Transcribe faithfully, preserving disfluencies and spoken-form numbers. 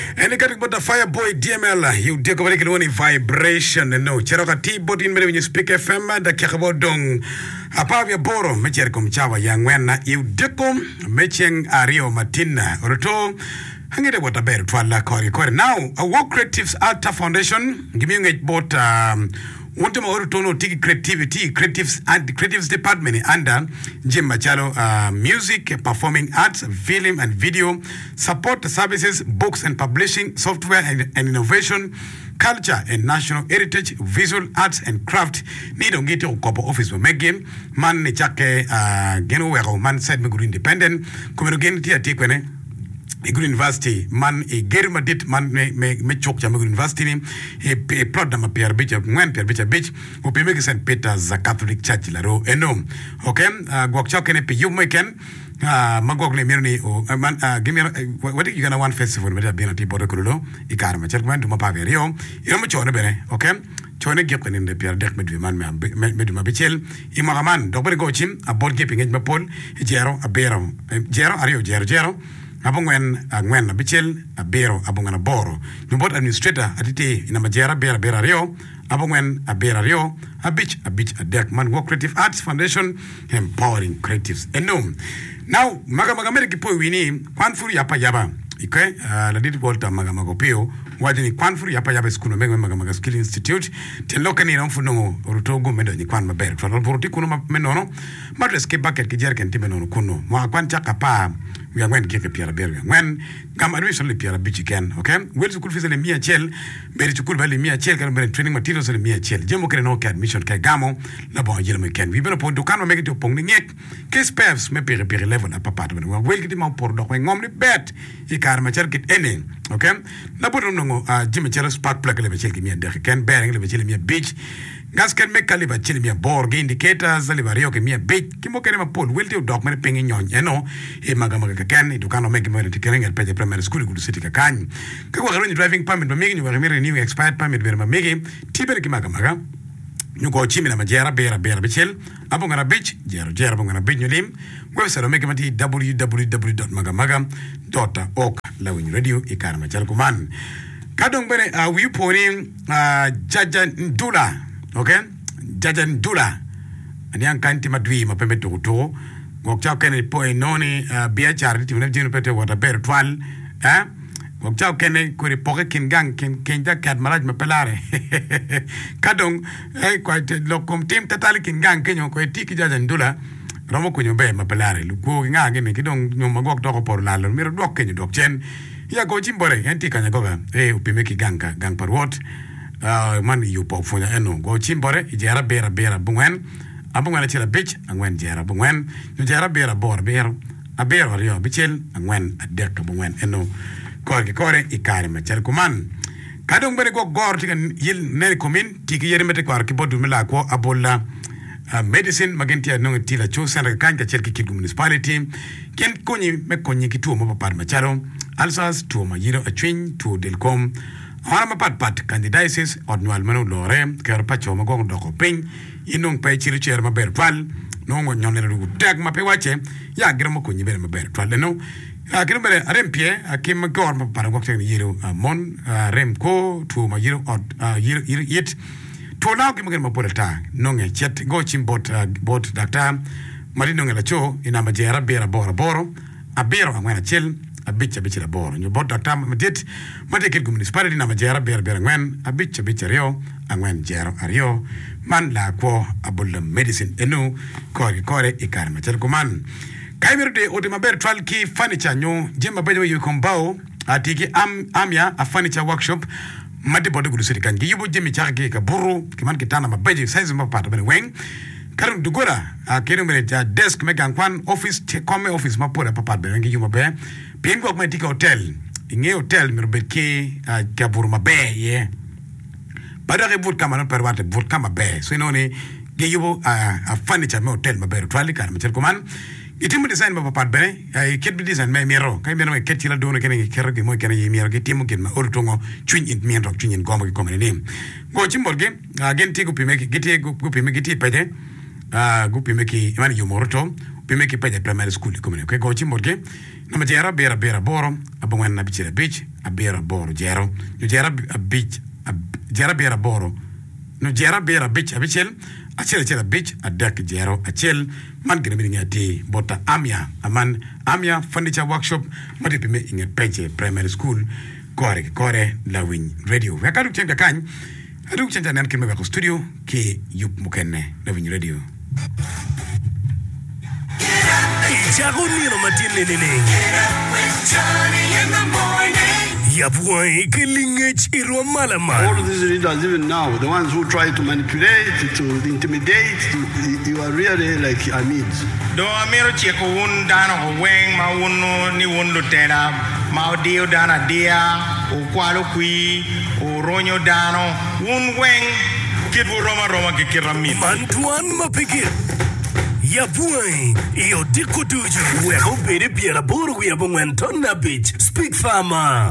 And got about the Fireboy D M L, you dig over the only vibration and no Cheroka T body in when you speak F M, the Kakabo Dong. Apavia Boro, Mechercom Chava, young when you decom, Mecheng Ario Martina, Roto. Hanging what a bear to Allah Kori Kori. Now, a Work Creatives Alta Foundation, giving it both um want to know Tiki Creativity, Creatives and Creatives Department under Jim Machalo, uh, music, performing arts, film and video, support services, books and publishing, software and, and innovation, culture and national heritage, visual arts and craft. Need on get your corporate office with Megan, man, Chake, uh, Geno, man said Meguru Independent, Community at Tikwane. Iguru University man e germa dit man me me me chok jam Iguru University ni e e plot ma Pierre Beach ngwen Pierre Beach beach o pe me Saint Peter's Catholic Church la ro enom okay gok chok ne pe yum weekend ah magok le mirni o man give me what you gonna one festival me da bina ti bodo kulo i karma chek man duma pa verio iro mo chone bene okay chone gep kan inde Pierre dek medwi man me me duma bichel i magaman do bere go chim a board geping ma pol jero a bero jero ario jero jero abongwen ngwen bichel abero abongana boro nyobot administrator atite ina majera bera bera rio abongwen abera rio abich abich adek man Work Creative Arts Foundation empowering creatives enum now maga maga meriki po wini kwanfuru yapa yaba ikwe la didi volta maga maga pio wajini kwanfuru yapa yaba skunu mega maga maga skill institute teloka ni ramfuno rutogo medo ni kwan maber kwa porti kuno menono madres ke bucket ke jerken timenono kuno ma kwan chaka pa we are going to get a Pierre Berger. When come admission le Pierre Beach again, okay? Well, school fees le mia chel, beri school vale mia chel, kan beri training materials le mia chel. Jemo kere no ke admission kai gamo, la bon jele me ken. We been upon dukano make it to pong ngek. Kes pevs me pere pere level apa pat. We well get him por do ngom le bet. I kar ma chel get ene, okay? La bon no jeme chel spark plug le chel ki mia de ken bearing le chel mia beach. Gas can make caliber chili mia borg indicators livario ke mia bait kimo kere ma pol welti dog mane pengi nyon eno e maga maga kan du kano make mo tikering el peje primary school ku city ka kan ka ko garon driving permit ba megi ni wa remere ni expired permit ber ma megi tiber ki maga maga ñu ko chimi na majera bera bera bichel abu ngana beach jero jero abu ngana beach nyulim website megi mati w w w dot magamaga dot org lawin radio e karma chal kuman kadong bere uh, we poni uh, jaja ndula okay jajan dula ani an kanti madwi ma pembe to to gok chao ken po e noni bia charity ne jinu pete wata ber twal eh gok chao ken ko ri poke kin gang kin kin ja kat maraj ma pelare kadong e ko te lokom tim tatali kin gang kenyo ko tiki jajan dula romo ko nyobe ma pelare lu ko nga ngene kidong nyoma gok to ko por la lo miro dok kenyo dok chen ya go chimbore enti kanya goga e upime ki gang ka gang par what Uh, man yu pop fonya eno go chimbore ijera bera bera bungen abungwana chira bitch angwen jera bungen nu jera bera bor bero abero rio bichel angwen adek bungen eno korki kore ikare macher kuman kadong bere go gor tikan yil ne komin tiki yere mete kwar ki bodu mila ko abola uh, medicine magentia no tila cho sandra kanka cherki ki municipality ken konyi me konyi ki tuo mo par macharo alsas tuo ma yiro a twin tuo delcom Hora ma pat pat candidacies ordinal manu lore ker pacho ma gong doko pin inong pe chiri cher ma ber twal no ngo nyone ru tag ma pe wache ya gira mo kunyi ber ma ber twal no a gira ber arem pie a kim gor ma par gok chen yiro mon rem ko tu ma yiro od yiro yit to now kim gira ma porta no nge chet go chim bot bot dakta mari no ngela cho ina ma jera bera boro boro a bero ngwana chel a bicha bicha boro nyo bot dakta madit madikit municipality na majera ber ber ngwen a bicha bicha rio angwen jero ario man la ko abul medicine enu kore kore ikar machel kuman kaimerde ode maber twal ki furniture nyo jema bejo yu kombao atiki am amya a furniture workshop madi bodo gudu sidi kan gi yubo jemi chaki ka buru kiman kitana mabejo size ma pat ben weng karum dugora a kero mere ja desk me gankwan office te come office ma pora papa ben gi yumo be pingo ma tika hotel inge hotel mi robeki a gabur mabe ye badare vot kama no perwate vot kama be so inoni ge yubo a furniture me hotel mabe twali kan metel kuman itimu design ma papa be e ket bi design me miro kay mero ket la dono ken ker ge mo ken yi miro ge timu ken ma ortongo twin in mi ndok twin gomo ge komene nim go chimbolge gen tiku pime ge giti go pime giti pede a go pime ki mani yumorto pime ki pede primary school komene ke go chimbolge na majera bera bera boro abongwan na bichira beach abira boro jero no jera abich jera bira boro no jera bira bich abichel achel achel abich adak jero achel man gina mi ngati bota amia aman amia furniture workshop madipi me inge peche primary school kore kore la win radio wakadu chenga kan adu chenga nan kime ko studio ke yup mukenne la win radio Jago nino matine nene. Johnny in the morning. Yabuai kilingage irwa malama. All of these leaders, even now, the ones who try to manipulate, to intimidate, to, you are really like Amids. Do amiro cheko un dano weng ma uno ni undo tera ma dio dana dia o kwalo kui o ronyo dano un weng kibu roma roma ke kiramin. Mantuan mapikir. Yabuai, iyo diko tuju. Weho bere biara boru ya bongwen tonna bitch. Speak farmer.